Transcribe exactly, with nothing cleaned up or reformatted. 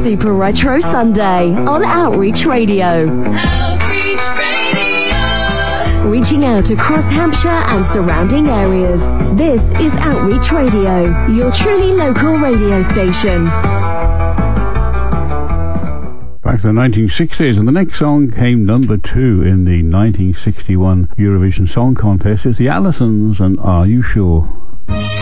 Super Retro Sunday on Outreach Radio. Outreach Radio. Reaching out across Hampshire and surrounding areas. This is Outreach Radio, your truly local radio station. Back to the nineteen sixties, and the next song came number two in the nineteen sixty-one Eurovision Song Contest. It's the Allisons and Are You Sure?